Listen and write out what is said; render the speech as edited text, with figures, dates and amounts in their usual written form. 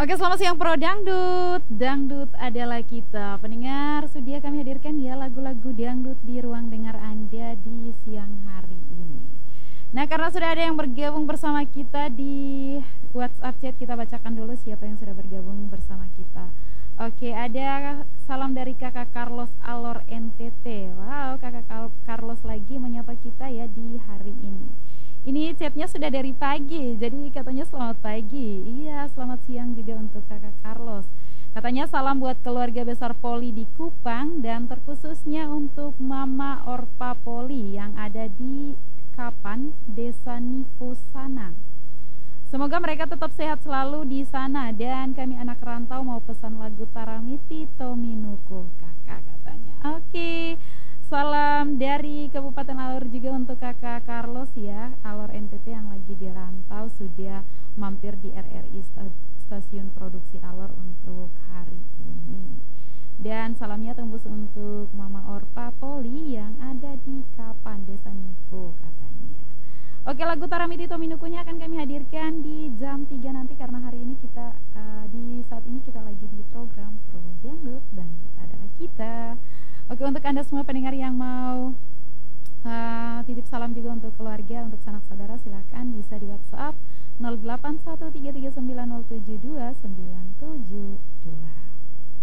Oke, selamat siang Pro Dangdut. Dangdut adalah kita. Pendengar, sudah kami hadirkan ya lagu-lagu dangdut di ruang dengar Anda di siang hari ini. Nah, karena sudah ada yang bergabung bersama kita di WhatsApp chat, kita bacakan dulu siapa yang sudah bergabung bersama kita. Oke, ada salam dari Kakak Carlos Alor NTT. Wow, Kakak Carlos lagi menyapa kita ya di hari ini. Ini chatnya sudah dari pagi, jadi katanya selamat pagi. Iya, selamat siang juga untuk Kakak Carlos. Katanya salam buat keluarga besar Poli di Kupang dan terkhususnya untuk Mama Orpa Poli yang ada di Kapan, Desa Nifusana. Semoga mereka tetap sehat selalu di sana dan kami anak rantau mau pesan lagu Taramiti Tominuku kakak katanya. Oke. Salam dari Kabupaten Alor juga untuk kakak Carlos ya, Alor NTT yang lagi di rantau sudah mampir di RRI Stasiun Produksi Alor untuk hari ini. Dan salamnya tembus untuk Mama Orpa Poli yang ada di Kapan, Desa Nifu katanya. Oke, lagu Taramiti Tominukunya akan kami hadirkan di jam 3 nanti karena hari ini kita di saat ini kita lagi di program Pro Dangdut, Dangdut adalah kita. Oke, untuk Anda semua pendengar yang mau titip salam juga untuk keluarga, untuk sanak saudara, silakan bisa di WhatsApp 081339072972.